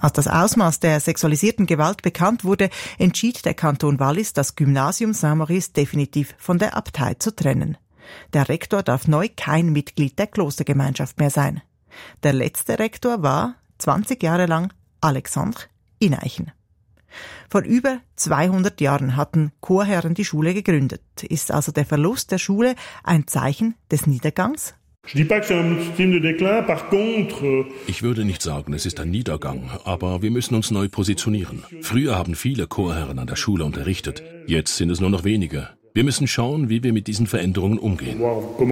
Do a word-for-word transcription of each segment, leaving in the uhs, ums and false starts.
Als das Ausmaß der sexualisierten Gewalt bekannt wurde, entschied der Kanton Wallis, das Gymnasium Saint-Maurice definitiv von der Abtei zu trennen. Der Rektor darf neu kein Mitglied der Klostergemeinschaft mehr sein. Der letzte Rektor war, zwanzig Jahre lang, Alexandre Ineichen. Vor über zweihundert Jahren hatten Chorherren die Schule gegründet. Ist also der Verlust der Schule ein Zeichen des Niedergangs? Ich würde nicht sagen, es ist ein Niedergang, aber wir müssen uns neu positionieren. Früher haben viele Chorherren an der Schule unterrichtet, jetzt sind es nur noch wenige. Wir müssen schauen, wie wir mit diesen Veränderungen umgehen.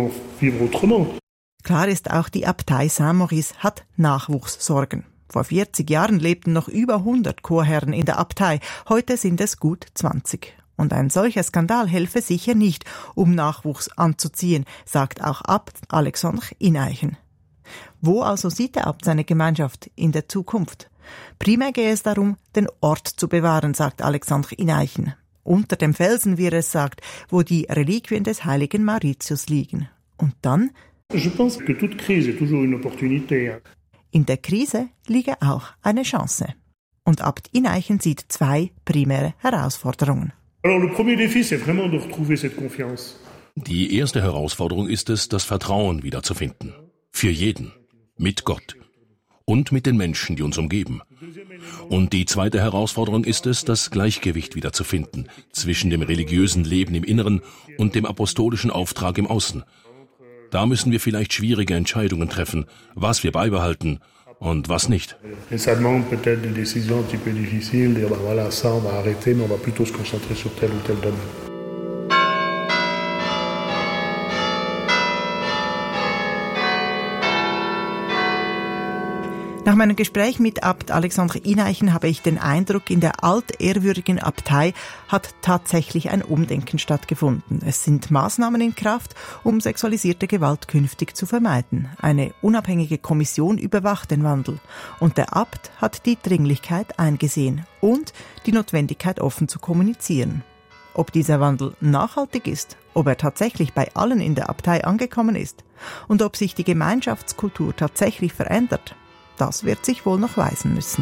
Klar ist auch, die Abtei Saint-Maurice hat Nachwuchssorgen. Vor vierzig Jahren lebten noch über hundert Chorherren in der Abtei, heute sind es gut zwanzig. Und ein solcher Skandal helfe sicher nicht, um Nachwuchs anzuziehen, sagt auch Abt Alexandre Ineichen. Wo also sieht der Abt seine Gemeinschaft in der Zukunft? Primär gehe es darum, den Ort zu bewahren, sagt Alexandre Ineichen. Unter dem Felsen, wie er es sagt, wo die Reliquien des heiligen Mauritius liegen. Und dann? In der Krise liege auch eine Chance. Und Abt Ineichen sieht zwei primäre Herausforderungen. Die erste Herausforderung ist es, das Vertrauen wiederzufinden. Für jeden. Mit Gott. Und mit den Menschen, die uns umgeben. Und die zweite Herausforderung ist es, das Gleichgewicht wiederzufinden zwischen dem religiösen Leben im Inneren und dem apostolischen Auftrag im Außen. Da müssen wir vielleicht schwierige Entscheidungen treffen, was wir beibehalten und was nicht. Nach meinem Gespräch mit Abt Alexandre Ineichen habe ich den Eindruck, in der altehrwürdigen Abtei hat tatsächlich ein Umdenken stattgefunden. Es sind Maßnahmen in Kraft, um sexualisierte Gewalt künftig zu vermeiden. Eine unabhängige Kommission überwacht den Wandel. Und der Abt hat die Dringlichkeit eingesehen und die Notwendigkeit, offen zu kommunizieren. Ob dieser Wandel nachhaltig ist, ob er tatsächlich bei allen in der Abtei angekommen ist und ob sich die Gemeinschaftskultur tatsächlich verändert, das wird sich wohl noch weisen müssen.